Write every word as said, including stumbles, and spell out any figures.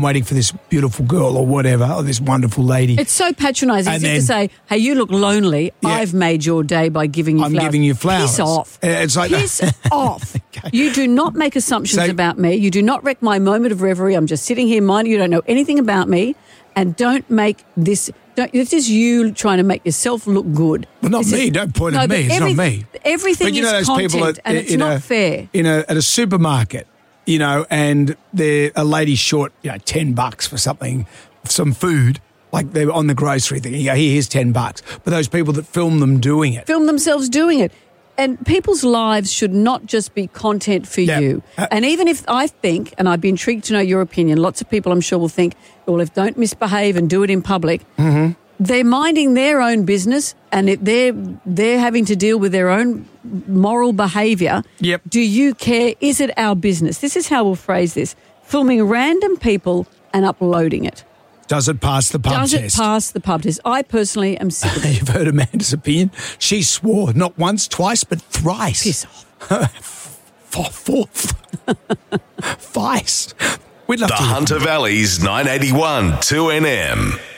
waiting for this beautiful girl or whatever, or this wonderful lady. It's so patronising. It's to say, hey, you look lonely. Yeah. I've made your day by giving you I'm flowers. giving you flowers. Piss off. Uh, It's like Piss off. Okay. You do not make assumptions So- about me. You do not wreck my moment of reverie. I'm just sitting here minding you don't know anything about me. And don't make this... Don't, this is you trying to make yourself look good. Well, not This me. is- Don't point no, at but me. It's every- not me. Everything But you know is those content, people at, and it's in not a, fair. In a, at a supermarket, you know, and they're a lady's short, you know, ten bucks for something, some food, like they're on the grocery thing. You go, here, here's ten bucks. But those people that film them doing it. Film themselves doing it. And people's lives should not just be content for Yeah. you. Uh, and even if I think, and I'd be intrigued to know your opinion, lots of people I'm sure will think, well, if don't misbehave and do it in public, Mm-hmm. they're minding their own business, and if they're they're having to deal with their own moral behaviour. Yep. Do you care? Is it our business? This is how we'll phrase this: filming random people and uploading it. Does it pass the pub Does test? it pass the pub test? I personally am sick of it. You've heard Amanda's opinion. She swore not once, twice, but thrice. Piss off. For fourth. Thrice. We'd love The to hear from Hunter Valley's nine eighty-one two N M.